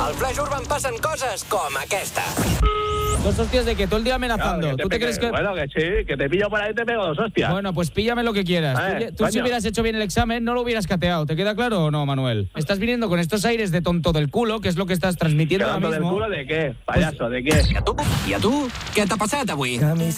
Al Flash Urban passen coses com aquesta. 2 hostias de que todo el día amenazando. Claro, ¿Tú te crees que...? Bueno, que sí, que te pillo por ahí y te pego 2 hostias. Bueno, pues píllame lo que quieras. Tú si coño. hubieras hecho bien el examen, no lo hubieras cateado. ¿Te queda claro o no, Manuel? Estás viniendo con estos aires de tonto del culo, que es lo que estás transmitiendo ahora ¿Tonto del mismo. culo de qué? Payaso, ¿de qué? I a tu? Què t'ha passat avui?